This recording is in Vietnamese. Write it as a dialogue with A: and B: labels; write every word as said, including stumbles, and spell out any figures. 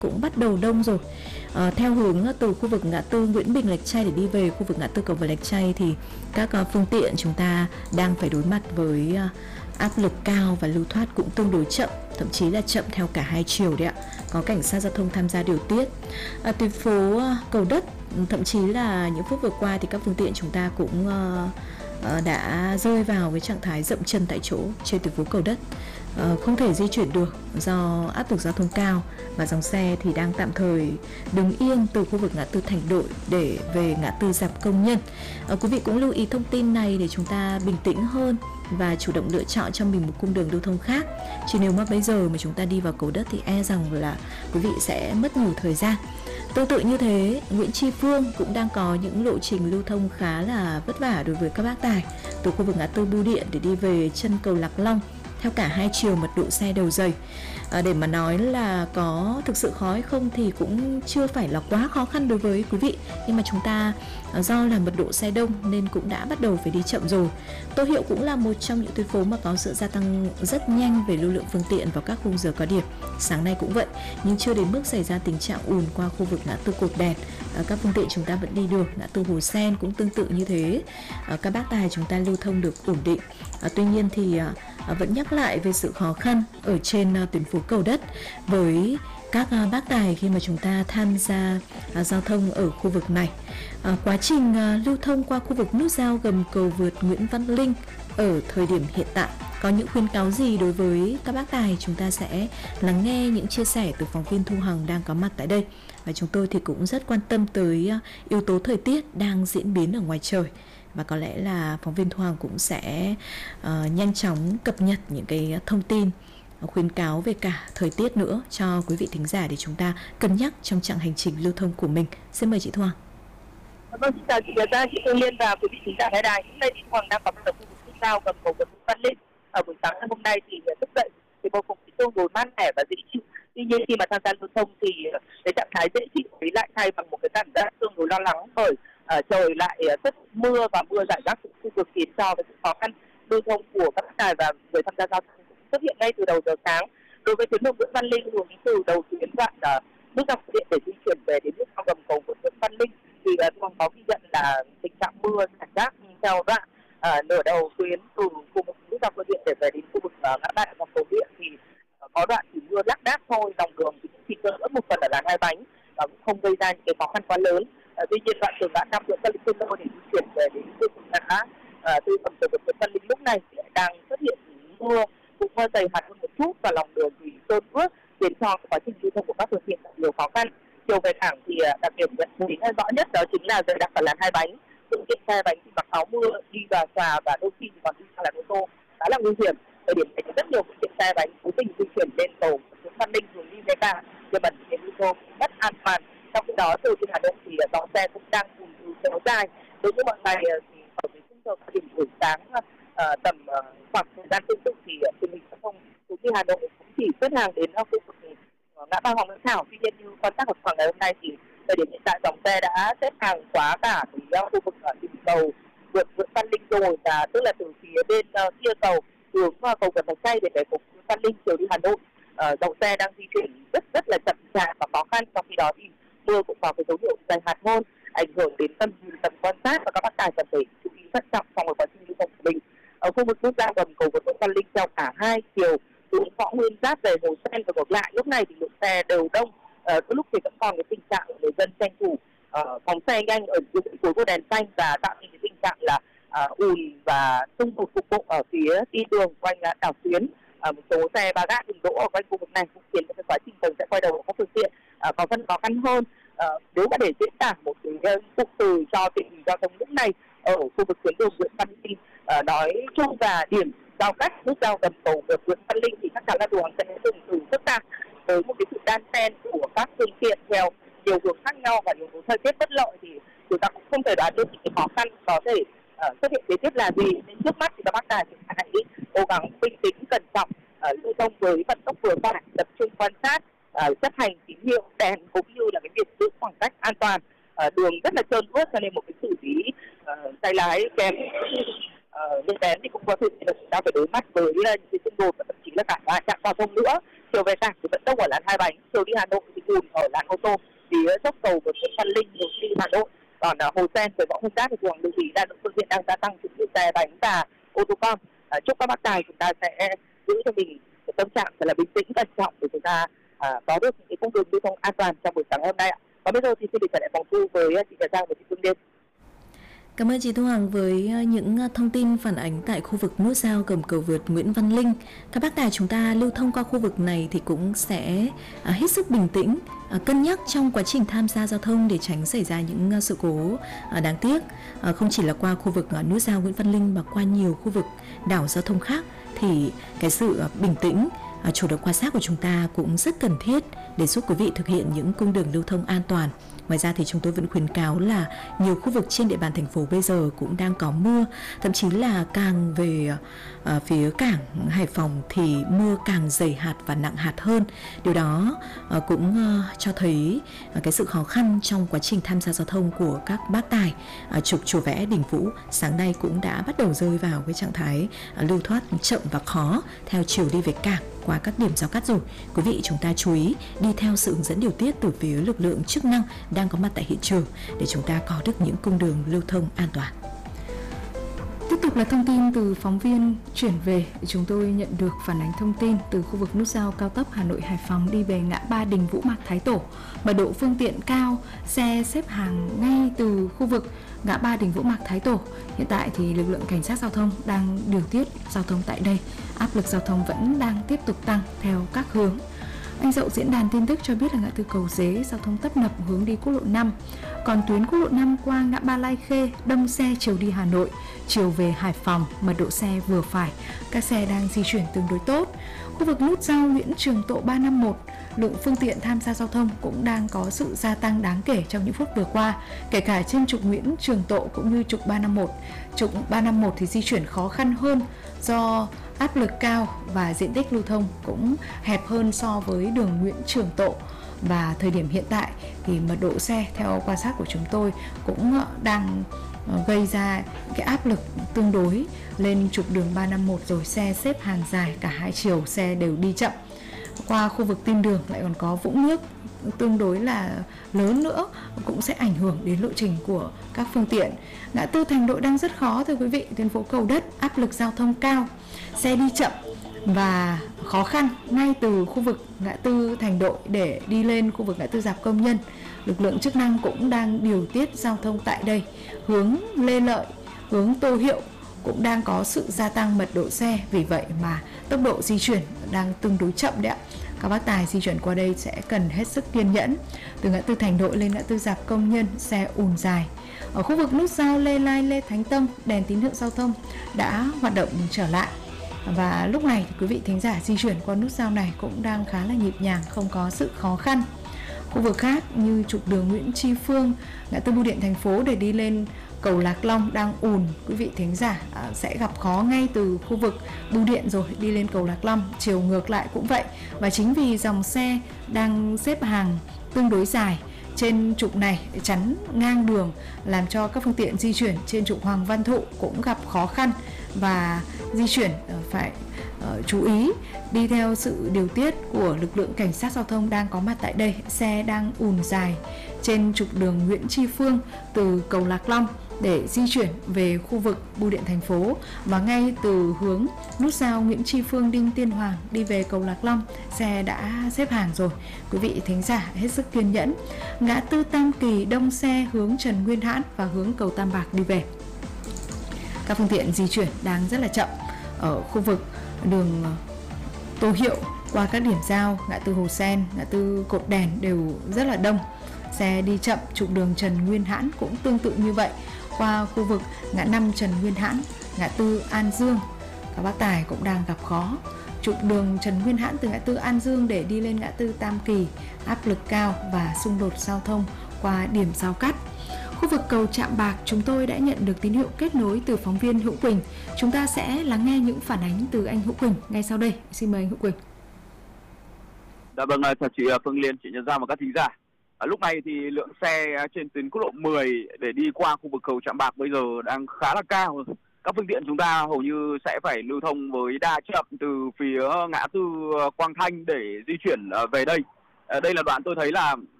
A: cũng bắt đầu đông rồi. À, theo hướng từ khu vực ngã tư Nguyễn Bình Lạch Tray để đi về khu vực ngã tư cầu Vượt Lạch Tray thì các uh, phương tiện chúng ta đang phải đối mặt với uh, áp lực cao và lưu thoát cũng tương đối chậm, thậm chí là chậm theo cả hai chiều đấy ạ. Có cảnh sát giao thông tham gia điều tiết. À, tuyến phố uh, Cầu Đất, thậm chí là những phút vừa qua thì các phương tiện chúng ta cũng uh, uh, đã rơi vào cái trạng thái dậm chân tại chỗ trên tuyến phố Cầu Đất. Uh, không thể di chuyển được do áp lực giao thông cao và dòng xe thì đang tạm thời đứng yên từ khu vực ngã tư Thành Đội để về ngã tư Rạp Công Nhân. Uh, quý vị cũng lưu ý thông tin này để chúng ta bình tĩnh hơn và chủ động lựa chọn cho mình một cung đường lưu thông khác. Chứ nếu mà bây giờ mà chúng ta đi vào Cầu Đất thì e rằng là quý vị sẽ mất nhiều thời gian. Tương tự như thế, Nguyễn Tri Phương cũng đang có những lộ trình lưu thông khá là vất vả đối với các bác tài từ khu vực ngã tư Bưu Điện để đi về chân cầu Lạc Long theo cả hai chiều, mật độ xe đầu dày. À, để mà nói là có thực sự khó hay không thì cũng chưa phải là quá khó khăn đối với quý vị, nhưng mà chúng ta do là mật độ xe đông nên cũng đã bắt đầu phải đi chậm rồi. Tô Hiệu cũng là một trong những tuyến phố mà có sự gia tăng rất nhanh về lưu lượng phương tiện vào các khung giờ cao điểm. Sáng nay cũng vậy, nhưng chưa đến mức xảy ra tình trạng ùn qua khu vực ngã tư Cột Đèn. À, các phương tiện chúng ta vẫn đi được. Ngã tư Hồ Sen cũng tương tự như thế. À, các bác tài chúng ta lưu thông được ổn định. À, tuy nhiên thì à, vẫn nhắc lại về sự khó khăn ở trên uh, tuyến phố Cầu Đất với các uh, bác tài khi mà chúng ta tham gia uh, giao thông ở khu vực này. Uh, quá trình uh, lưu thông qua khu vực nút giao gầm cầu vượt Nguyễn Văn Linh ở thời điểm hiện tại có những khuyến cáo gì đối với các bác tài, chúng ta sẽ lắng nghe những chia sẻ từ phóng viên Thu Hằng đang có mặt tại đây. Và chúng tôi thì cũng rất quan tâm tới uh, yếu tố thời tiết đang diễn biến ở ngoài trời. Và có lẽ là phóng viên Thu Hằng cũng sẽ uh, nhanh chóng cập nhật những cái thông tin uh, khuyến cáo về cả thời tiết nữa cho quý vị thính giả để chúng ta cân nhắc trong chặng hành trình lưu thông của mình. Xin mời chị Thu Hằng.
B: Vâng, xin chào chị Việt Giang, chị Phương Liên và quý vị thính giả Thái Đài. Hôm nay chị Thu Hằng đang có mặt ở khu vực nút giao gầm cầu vượt Nguyễn Văn Linh. Ở buổi sáng hôm nay thì thức dậy thì bầu không khí tương đối mát mẻ và dễ chịu. Tuy nhiên khi mà tham gia lưu thông thì cái trạng thái dễ chịu ấy lại thay bằng một cái cảm giác tương đối lo lắng bởi uh, trời lại rất mưa và mưa rải rác khu vực khiến cho cái sự khó khăn lưu thông của các bác tài và người tham gia giao thông xuất hiện ngay từ đầu giờ sáng. Đối với tuyến đường Nguyễn Văn Linh hướng từ đầu tuyến đoạn uh, nút giao điện để di chuyển về đến nút giao gầm cầu vượt Nguyễn Văn Linh thì uh, còn có ghi nhận là tình trạng mưa rải rác theo đoạn uh, nửa đầu tuyến từ khu vực nút giao điện để về đến khu vực uh, ngã ba Đại Cầu Điện thì uh, có đoạn chỉ mưa lác đác thôi, lòng đường thì chỉ cơn ướt một phần ở làn hai bánh và cũng không gây ra những cái khó khăn quá lớn. Uh, tuy nhiên đoạn từ ngã năm Nguyễn Văn Linh để di chuyển về đến khu vực ngã uh, từ gầm cầu vượt Nguyễn Văn Linh lúc này thì lại đang xuất hiện mưa cũng mưa dày hạt hơn một chút và lòng đường thì cơn ướt khiến cho quá trình lưu thông của các phương tiện gặp nhiều khó khăn. Chiều về cảng thì đặc điểm nhận thấy rõ nhất đó chính là dày đặc ở làn hai bánh. Phương tiện xe bánh thì mặc áo mưa đi và xà và đôi khi thì còn đi sang làn ô tô khá là nguy hiểm. Thời điểm này thì rất nhiều phương tiện xe bánh cố tình di chuyển lên cầu Nguyễn Văn Linh hướng đi về cảng, tiềm ẩn những nguy cơ mất an toàn. Trong khi đó từ Hà Nội thì dòng xe cũng đang ùn ứ kéo dài. Đối với mọi ngày thì ở cái khung giờ điểm buổi sáng uh, tầm uh, khoảng thời gian tương tự thì tình hình giao thông cũng như Hà Nội cũng chỉ xếp hàng đến khu vực ngã ba Hoàng Văn Thảo. Tuy nhiên như quan sát ở khoảng ngày hôm nay thì thời điểm hiện tại dòng xe đã xếp hàng quá cả cái khu vực ở đỉnh cầu vượt Nguyễn Văn Linh rồi, và tức là từ phía bên uh, kia cầu hướng uh, cầu Vượt Lạch Tray để về cầu Nguyễn Văn Linh chiều đi Hà Nội. Uh, dòng xe đang di chuyển rất rất là chậm chạp và khó khăn. Trong khi đó thì mưa cũng có cái dấu hiệu dày hạt hơn, ảnh hưởng đến tầm nhìn tầm quan sát và các bác tài cần phải chú ý thận trọng trong quá trình lưu thông của mình. Ở khu vực nút giao gầm cầu vượt Nguyễn Văn Linh theo cả hai chiều từ Võ Nguyên Giáp về Hồ Sen và ngược lại, lúc này thì lượng xe đều đông. Ờ, lúc thì vẫn còn cái tình trạng người dân tranh thủ uh, phóng xe nhanh ở cuối của đèn xanh và tạo nên cái tình trạng là uh, ùn và xung đột cục bộ ở phía đi đường quanh uh, đảo Tuyến. Uh, một số xe ba gác dừng đỗ ở quanh khu vực này cũng khiến cho cái quá trình tàu sẽ quay đầu của các phương tiện uh, có phần khó khăn hơn. Uh, nếu mà để diễn tả một cái uh, cụm từ cho tình hình giao thông lúc này ở khu vực tuyến đường Nguyễn Văn Linh, uh, nói chung là điểm giao cắt nút giao gầm cầu vượt Nguyễn Văn Linh thì chắc chắn là đường sẽ dùng từ phức tạp với một cái sự đan xen của các phương tiện theo nhiều hướng khác nhau và yếu tố thời tiết bất lợi thì chúng ta cũng không thể đoán được những cái khó khăn có thể uh, xuất hiện kế tiếp là gì. Nên trước mắt thì các bác tài hãy cố gắng bình tĩnh cẩn trọng, uh, lưu thông với vận tốc vừa phải, tập trung quan sát, uh, chấp hành tín hiệu đèn cũng như là cái việc giữ khoảng cách an toàn. Uh, đường rất là trơn tuốt cho nên một cái xử lý uh, tay lái kém uh, nhạy bén thì cũng có thể là chúng ta phải đối mặt với uh, những cái xung đột và thậm chí là cả va chạm giao thông nữa. chiều về cảng thì vẫn đông ở làn hai bánh, chiều đi Hà Nội thì ùn ở làn ô tô vì dốc cầu của Nguyễn Văn Linh hướng đi Hà Nội. Còn uh, Hồ Sen với Võ Nguyên Giáp thì đường đường thủy đang phương tiện đang gia tăng chủng lượng xe bánh và ô tô con. Uh, chúc các bác tài chúng ta sẽ giữ cho mình một tâm trạng thật là bình tĩnh, cẩn trọng để chúng ta uh, có được những cái cung đường lưu thông an toàn trong buổi sáng hôm nay ạ. Và bây giờ thì xin được trở lại phòng thu với chị Trà Giang và chị Phương Liên.
A: Cảm ơn chị Thu Hằng với những thông tin phản ánh tại khu vực nút giao gầm cầu vượt Nguyễn Văn Linh. Các bác tài chúng ta lưu thông qua khu vực này thì cũng sẽ hết sức bình tĩnh, cân nhắc trong quá trình tham gia giao thông để tránh xảy ra những sự cố đáng tiếc. Không chỉ là qua khu vực nút giao Nguyễn Văn Linh mà qua nhiều khu vực đảo giao thông khác thì cái sự bình tĩnh, chủ động quan sát của chúng ta cũng rất cần thiết để giúp quý vị thực hiện những cung đường lưu thông an toàn. Ngoài ra thì chúng tôi vẫn khuyến cáo là nhiều khu vực trên địa bàn thành phố bây giờ cũng đang có mưa, thậm chí là càng về uh, phía cảng Hải Phòng thì mưa càng dày hạt và nặng hạt hơn. Điều đó uh, cũng uh, cho thấy uh, cái sự khó khăn trong quá trình tham gia giao thông của các bác tài. Uh, trục Chùa Vẽ Đình Vũ sáng nay cũng đã bắt đầu rơi vào cái trạng thái uh, lưu thoát chậm và khó theo chiều đi về cảng qua các điểm giao cắt rồi. Quý vị chúng ta chú ý đi theo sự hướng dẫn điều tiết từ phía lực lượng chức năng đang có mặt tại hiện trường để chúng ta có được những cung đường lưu thông an toàn.
C: Tiếp tục là thông tin từ phóng viên chuyển về. Chúng tôi nhận được phản ánh thông tin từ khu vực nút giao cao tốc Hà Nội Hải Phòng đi về ngã ba Đình Vũ Mạc Thái Tổ. Mật độ phương tiện cao, xe xếp hàng ngay từ khu vực ngã ba Đình Vũ Mạc Thái Tổ. Hiện tại thì lực lượng cảnh sát giao thông đang điều tiết giao thông tại đây. Áp lực giao thông vẫn đang tiếp tục tăng theo các hướng. Anh Dậu diễn đàn tin tức cho biết là ngã tư Cầu Dế giao thông tấp nập hướng đi quốc lộ năm. Còn tuyến quốc lộ năm qua ngã ba Lai Khê đông xe chiều đi Hà Nội, chiều về Hải Phòng mật độ xe vừa phải, các xe đang di chuyển tương đối tốt. Khu vực nút giao Nguyễn Trường Tộ ba năm mốt, lượng phương tiện tham gia giao thông cũng đang có sự gia tăng đáng kể trong những phút vừa qua, kể cả trên trục Nguyễn Trường Tộ cũng như trục ba năm mốt. Trục ba năm mốt thì di chuyển khó khăn hơn do áp lực cao và diện tích lưu thông cũng hẹp hơn so với đường Nguyễn Trường Tộ. Và thời điểm hiện tại thì mật độ xe theo quan sát của chúng tôi cũng đang gây ra cái áp lực tương đối lên trục đường ba năm mốt, rồi xe xếp hàng dài cả hai chiều, xe đều đi chậm. Qua khu vực Tiên Đường lại còn có vũng nước tương đối là lớn nữa, cũng sẽ ảnh hưởng đến lộ trình của các phương tiện. Ngã tư Thành Đội đang rất khó thưa quý vị, tuyến phố Cầu Đất áp lực giao thông cao, xe đi chậm và khó khăn ngay từ khu vực ngã tư Thành Đội để đi lên khu vực ngã tư Rạp Công Nhân. Lực lượng chức năng cũng đang điều tiết giao thông tại đây. Hướng Lê Lợi, hướng Tô Hiệu cũng đang có sự gia tăng mật độ xe, vì vậy mà tốc độ di chuyển đang tương đối chậm đấy ạ. Các bác tài di chuyển qua đây sẽ cần hết sức kiên nhẫn. Từ ngã tư Thành Đội lên ngã tư Rạp Công Nhân xe ùn dài. Ở khu vực nút giao Lê Lai Lê Thánh Tông, đèn tín hiệu giao thông đã hoạt động trở lại. Và lúc này thì quý vị thính giả di chuyển qua nút giao này cũng đang khá là nhịp nhàng, không có sự khó khăn. Khu vực khác như trục đường Nguyễn Tri Phương, ngã tư Bưu điện thành phố để đi lên cầu Lạc Long đang ùn. Quý vị thính giả sẽ gặp khó ngay từ khu vực Bưu điện rồi đi lên cầu Lạc Long, chiều ngược lại cũng vậy. Và chính vì dòng xe đang xếp hàng tương đối dài trên trục này chắn ngang đường làm cho các phương tiện di chuyển trên trục Hoàng Văn Thụ cũng gặp khó khăn và di chuyển phải uh, chú ý đi theo sự điều tiết của lực lượng cảnh sát giao thông đang có mặt tại đây. Xe đang ùn dài trên trục đường Nguyễn Tri Phương từ cầu Lạc Long để di chuyển về khu vực Bưu điện thành phố, và ngay từ hướng nút giao Nguyễn Tri Phương Đinh Tiên Hoàng đi về cầu Lạc Long xe đã xếp hàng rồi. Quý vị thính giả hết sức kiên nhẫn. Ngã tư Tam Kỳ đông xe hướng Trần Nguyên Hãn và hướng cầu Tam Bạc đi về. Các phương tiện di chuyển đang rất là chậm. Ở khu vực đường Tô Hiệu qua các điểm giao ngã tư Hồ Sen, ngã tư Cột Đèn đều rất là đông, xe đi chậm. Trục đường Trần Nguyên Hãn cũng tương tự như vậy. Qua khu vực ngã năm Trần Nguyên Hãn, ngã tư An Dương, các bác tài cũng đang gặp khó. Trục đường Trần Nguyên Hãn từ ngã tư An Dương để đi lên ngã tư Tam Kỳ áp lực cao và xung đột giao thông qua điểm giao cắt. Khu vực cầu Trạm Bạc, chúng tôi đã nhận được tín hiệu kết nối từ phóng viên Hữu Quỳnh. Chúng ta sẽ lắng nghe những phản ánh từ anh Hữu Quỳnh ngay sau đây. Xin mời anh Hữu Quỳnh.
D: Dạ vâng, chào chị Phương Liên, chị Nhân Giang và các thính giả. À, lúc này thì lượng xe trên tuyến quốc lộ mười để đi qua khu vực cầu Trạm Bạc bây giờ đang khá là cao. các phương tiện chúng ta hầu như sẽ phải lưu thông với đa chậm từ phía ngã tư Quang Thanh để di chuyển về đây. Đây là đoạn tôi thấy là